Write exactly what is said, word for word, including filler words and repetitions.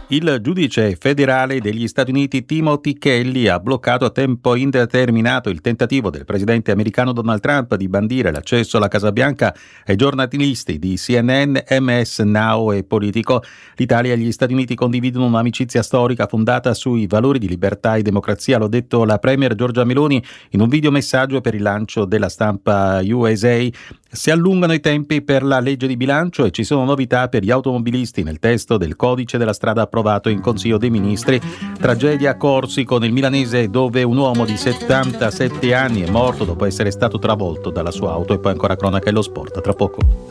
Il giudice federale degli Stati Uniti Timothy Kelly ha bloccato a tempo indeterminato il tentativo del presidente americano Donald Trump di bandire l'accesso alla Casa Bianca ai giornalisti di C N N, M S Now e Politico. L'Italia e gli Stati Uniti condividono un'amicizia storica fondata sui valori di libertà e democrazia, l'ha detto la premier Giorgia Meloni in un videomessaggio per il lancio della stampa U S A. Si allungano i tempi per la legge di bilancio e ci sono novità per gli automobilisti nel testo del codice della strada approvato in Consiglio dei Ministri. Tragedia a Corsico, nel milanese, dove un uomo di settantasette anni è morto dopo essere stato travolto dalla sua auto. E poi ancora cronaca e lo sport, tra poco.